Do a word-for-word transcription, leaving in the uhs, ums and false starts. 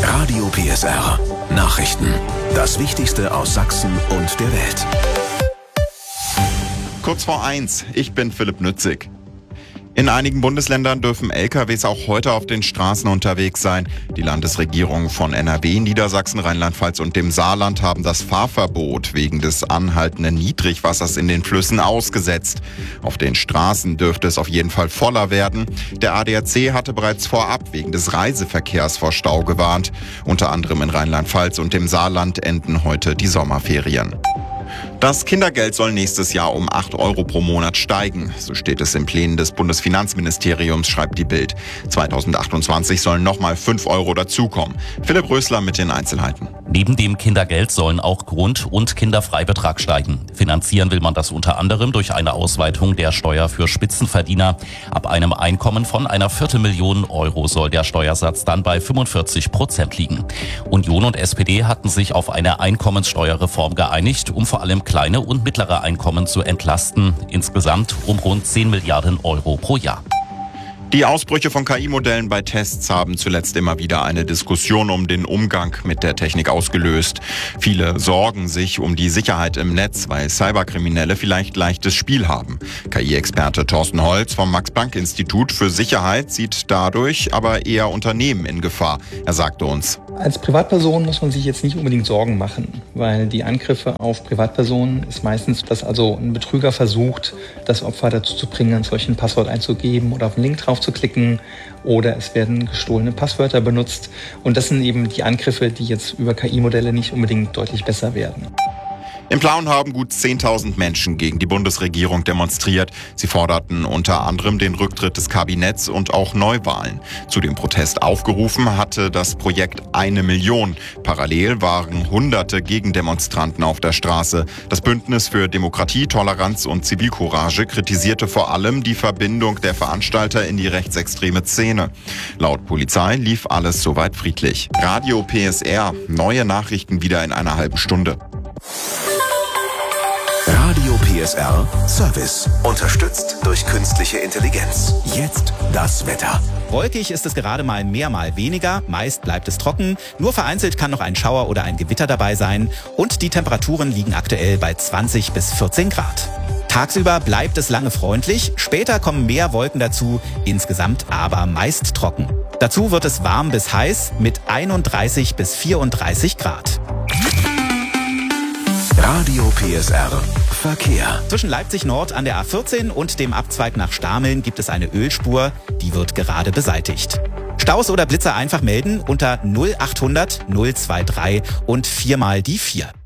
Radio P S R. Nachrichten. Das Wichtigste aus Sachsen und der Welt. Kurz vor eins. Ich bin Philipp Nützig. In einigen Bundesländern dürfen L K Ws auch heute auf den Straßen unterwegs sein. Die Landesregierungen von N R W, Niedersachsen, Rheinland-Pfalz und dem Saarland haben das Fahrverbot wegen des anhaltenden Niedrigwassers in den Flüssen ausgesetzt. Auf den Straßen dürfte es auf jeden Fall voller werden. Der A D A C hatte bereits vorab wegen des Reiseverkehrs vor Stau gewarnt. Unter anderem in Rheinland-Pfalz und dem Saarland enden heute die Sommerferien. Das Kindergeld soll nächstes Jahr um acht Euro pro Monat steigen. So steht es in Plänen des Bundesfinanzministeriums, schreibt die Bild. zweitausendachtundzwanzig sollen nochmal fünf Euro dazukommen. Philipp Rösler mit den Einzelheiten. Neben dem Kindergeld sollen auch Grund- und Kinderfreibetrag steigen. Finanzieren will man das unter anderem durch eine Ausweitung der Steuer für Spitzenverdiener. Ab einem Einkommen von einer Viertelmillion Euro soll der Steuersatz dann bei fünfundvierzig Prozent liegen. Union und S P D hatten sich auf eine Einkommenssteuerreform geeinigt, um vor allem kleine und mittlere Einkommen zu entlasten. Insgesamt um rund zehn Milliarden Euro pro Jahr. Die Ausbrüche von K I-Modellen bei Tests haben zuletzt immer wieder eine Diskussion um den Umgang mit der Technik ausgelöst. Viele sorgen sich um die Sicherheit im Netz, weil Cyberkriminelle vielleicht leichtes Spiel haben. K I-Experte Thorsten Holz vom Max-Planck-Institut für Sicherheit sieht dadurch aber eher Unternehmen in Gefahr. Er sagte uns: Als Privatperson muss man sich jetzt nicht unbedingt Sorgen machen, weil die Angriffe auf Privatpersonen ist meistens, dass also ein Betrüger versucht, das Opfer dazu zu bringen, ein solches Passwort einzugeben oder auf einen Link drauf zu klicken, oder es werden gestohlene Passwörter benutzt. Und das sind eben die Angriffe, die jetzt über K I-Modelle nicht unbedingt deutlich besser werden. In Plauen haben gut zehntausend Menschen gegen die Bundesregierung demonstriert. Sie forderten unter anderem den Rücktritt des Kabinetts und auch Neuwahlen. Zu dem Protest aufgerufen hatte das Projekt Eine Million. Parallel waren hunderte Gegendemonstranten auf der Straße. Das Bündnis für Demokratie, Toleranz und Zivilcourage kritisierte vor allem die Verbindung der Veranstalter in die rechtsextreme Szene. Laut Polizei lief alles soweit friedlich. Radio P S R. Neue Nachrichten wieder in einer halben Stunde. Radio P S R Service. Unterstützt durch künstliche Intelligenz. Jetzt das Wetter. Wolkig ist es gerade mal mehr, mal weniger. Meist bleibt es trocken. Nur vereinzelt kann noch ein Schauer oder ein Gewitter dabei sein. Und die Temperaturen liegen aktuell bei zwanzig bis vierzehn Grad. Tagsüber bleibt es lange freundlich. Später kommen mehr Wolken dazu. Insgesamt aber meist trocken. Dazu wird es warm bis heiß mit einunddreißig bis vierunddreißig Grad. Radio P S R Verkehr. Zwischen Leipzig Nord an der A vierzehn und dem Abzweig nach Stameln gibt es eine Ölspur, die wird gerade beseitigt. Staus oder Blitzer einfach melden unter null achthundert null drei drei und viermal die vier.